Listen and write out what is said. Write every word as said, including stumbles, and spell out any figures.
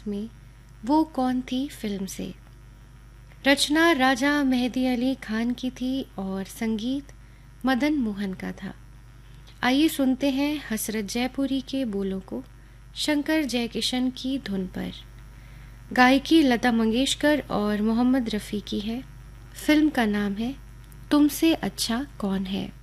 आवाज़ में वो कौन थी फिल्म से। रचना राजा मेहदी अली खान की थी और संगीत मदन मोहन का था। आइए सुनते हैं हसरत जयपुरी के बोलों को शंकर जयकिशन की धुन पर। गायकी लता मंगेशकर और मोहम्मद रफ़ी की है। फिल्म का नाम है तुमसे अच्छा कौन है।